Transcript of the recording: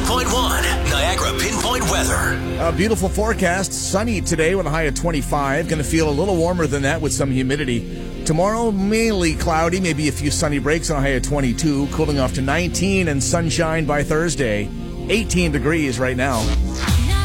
91.1 Niagara Pinpoint Weather. A beautiful forecast. Sunny today with a high of 25. Going to feel a little warmer than that with some humidity. Tomorrow, mainly cloudy, maybe a few sunny breaks on a high of 22. Cooling off to 19 and sunshine by Thursday. 18 degrees right now.